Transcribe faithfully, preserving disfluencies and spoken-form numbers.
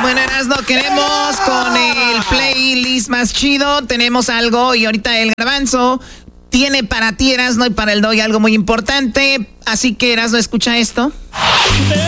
Bueno, Erasno, queremos con el playlist más chido. Tenemos algo y ahorita el Garbanzo tiene para ti, Erasno, y para el Doggy algo muy importante. Así que, Erasno, escucha esto.